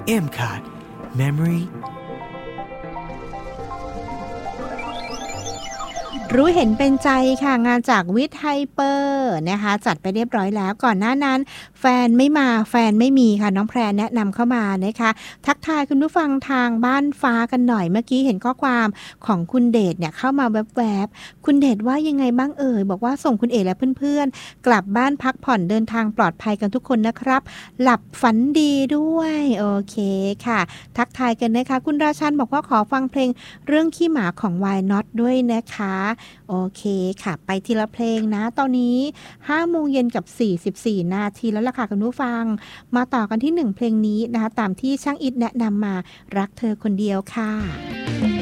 M-Card Memory รู้เห็นเป็นใจค่ะงานจากวิทย์ไฮเปอร์นะคะจัดไปเรียบร้อยแล้วก่อนหน้านั้นแฟนไม่มาแฟนไม่มีค่ะน้องแพรแนะนำเข้ามานะคะทักทายคุณผู้ฟังทางบ้านฟ้ากันหน่อยเมื่อกี้เห็นข้อความของคุณเดชเนี่ยเข้ามาแวบๆคุณเดชว่ายังไงบ้างบอกว่าส่งคุณเอและเพื่อนๆกลับบ้านพักผ่อนเดินทางปลอดภัยกันทุกคนนะครับหลับฝันดีด้วยโอเคค่ะทักทายกันนะคะคุณราชันบอกว่าขอฟังเพลงเรื่องขี้หมาของ Why Not ด้วยนะคะโอเคค่ะไปทีละเพลงนะตอนนี้5 โมงเย็นกับ44นาทีแล้วล่ะค่ะคุณผู้ฟังมาต่อกันที่1เพลงนี้นะคะตามที่ช่างอิฐแนะนำมารักเธอคนเดียวค่ะ